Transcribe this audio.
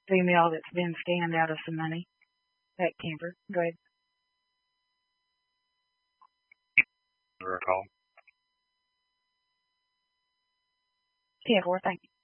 female that's been scammed out of some money. That camper. Go ahead. Recall. 10-4, thank you.